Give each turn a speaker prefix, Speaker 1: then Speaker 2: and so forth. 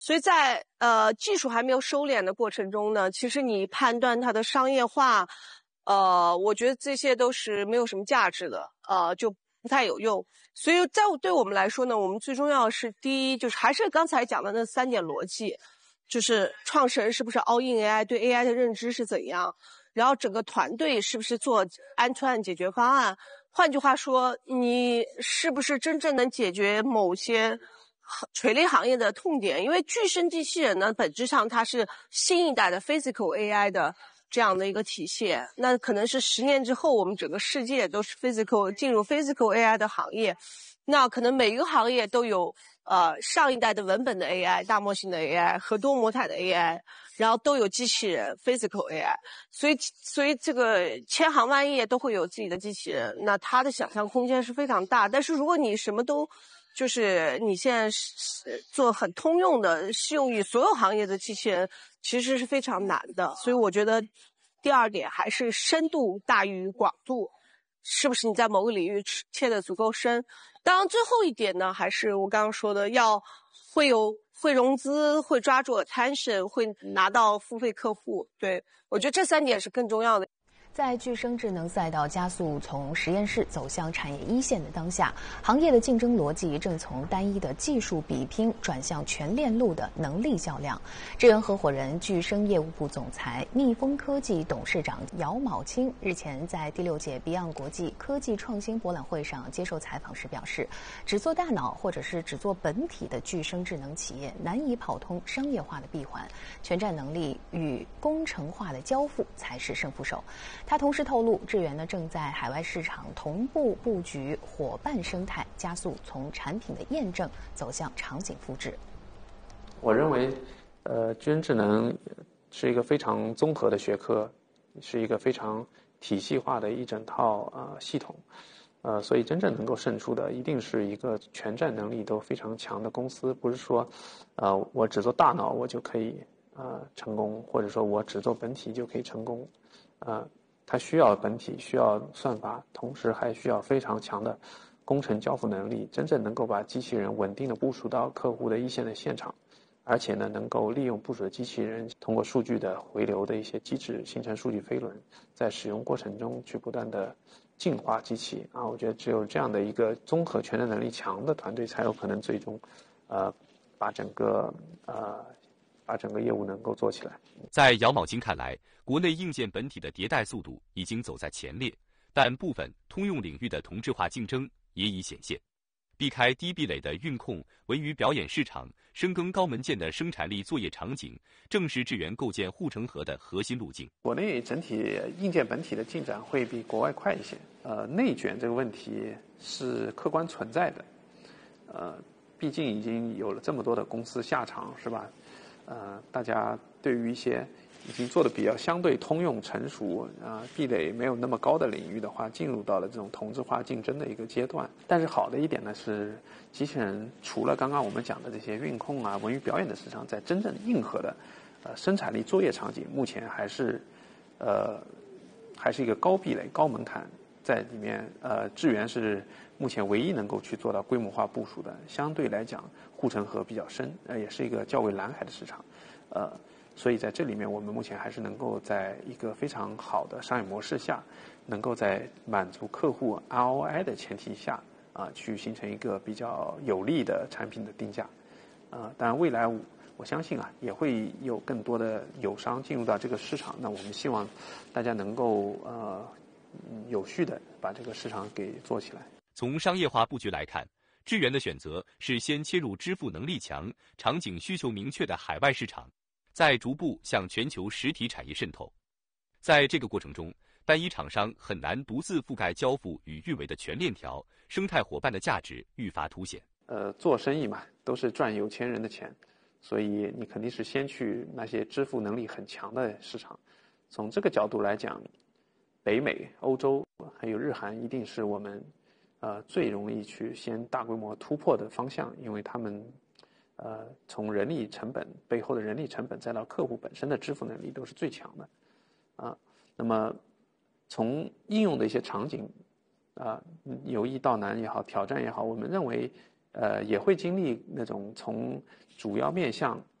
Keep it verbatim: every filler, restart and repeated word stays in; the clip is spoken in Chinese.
Speaker 1: 所以在呃技术还没有收敛的过程中呢，其实你判断它的商业化，呃，我觉得这些都是没有什么价值的，呃，就不太有用。所以在对我们来说呢，我们最重要的是第一，就是还是刚才讲的那三点逻辑，就是创始人是不是 all in A I， 对 A I 的认知是怎样，然后整个团队是不是做 end-to-end 解决方案。换句话说，你是不是真正能解决某些垂类行业的痛点？因为具身机器人呢，本质上它是新一代的 physical A I 的这样的一个体系，那可能是十年之后，我们整个世界都是 physical 进入 physical A I 的行业，那可能每一个行业都有呃上一代的文本的 A I、大模型的 A I 和多模态的 A I， 然后都有机器人 physical A I， 所以所以这个千行万业都会有自己的机器人，那它的想象空间是非常大。但是如果你什么都就是你现在是做很通用的适用于所有行业的机器人，其实是非常难的。所以我觉得第二点还是深度大于广度，是不是你在某个领域切得足够深。当然最后一点呢，还是我刚刚说的，要会有会融资，会抓住 attention， 会拿到付费客户。对，我觉得这三点是更重要的。
Speaker 2: 在具生智能赛道加速从实验室走向产业一线的当下，行业的竞争逻辑正从单一的技术比拼转向全链路的能力较量。智源合伙人、具生业务部总裁、逆风科技董事长姚昴青日前在第六届 Beyond 国际科技创新博览会上接受采访时表示，只做大脑或者是只做本体的具生智能企业难以跑通商业化的闭环，全站能力与工程化的交付才是胜负手。他同时透露，智源呢正在海外市场同步布局伙伴生态，加速从产品的验证走向场景复制。
Speaker 3: 我认为，呃，具身智能是一个非常综合的学科，是一个非常体系化的一整套呃系统，呃，所以真正能够胜出的，一定是一个全站能力都非常强的公司，不是说，呃，我只做大脑我就可以呃成功，或者说我只做本体就可以成功，呃。它需要本体，需要算法，同时还需要非常强的工程交付能力，真正能够把机器人稳定的部署到客户的一线的现场，而且呢，能够利用部署的机器人通过数据的回流的一些机制，形成数据飞轮，在使用过程中去不断的净化机器啊。我觉得只有这样的一个综合全站能力强的团队，才有可能最终，呃，把整个呃。把整个业务能够做起来。
Speaker 4: 在姚昴青看来，国内硬件本体的迭代速度已经走在前列，但部分通用领域的同质化竞争也已显现。避开低壁垒的运控、文娱表演市场，深耕高门件的生产力作业场景，正是智源构建护城河的核心路径。
Speaker 3: 国内整体硬件本体的进展会比国外快一些。呃，内卷这个问题是客观存在的。呃，毕竟已经有了这么多的公司下场，是吧？呃，大家对于一些已经做的比较相对通用、成熟、啊、呃、壁垒没有那么高的领域的话，进入到了这种同质化竞争的一个阶段。但是好的一点呢是，机器人除了刚刚我们讲的这些运控啊、文娱表演的市场，在真正硬核的呃生产力作业场景，目前还是呃还是一个高壁垒、高门槛，在里面呃智源是目前唯一能够去做到规模化部署的，相对来讲护城河比较深，呃，也是一个较为蓝海的市场，呃，所以在这里面我们目前还是能够在一个非常好的商业模式下，能够在满足客户 R O I 的前提下，啊、呃，去形成一个比较有利的产品的定价，啊、呃，当然未来我相信啊，也会有更多的友商进入到这个市场，那我们希望大家能够呃有序的把这个市场给做起来。
Speaker 4: 从商业化布局来看，智源的选择是先切入支付能力强、场景需求明确的海外市场，再逐步向全球实体产业渗透。在这个过程中，单一厂商很难独自覆盖交付与运维的全链条，生态伙伴的价值愈发凸显。
Speaker 3: 呃，做生意嘛，都是赚有钱人的钱，所以你肯定是先去那些支付能力很强的市场。从这个角度来讲，北美、欧洲还有日韩一定是我们呃，最容易去先大规模突破的方向，因为他们，呃，从人力成本背后的人力成本，再到客户本身的支付能力都是最强的，啊，那么从应用的一些场景，啊，由易到难也好，挑战也好，我们认为呃，也会经历那种从主要面向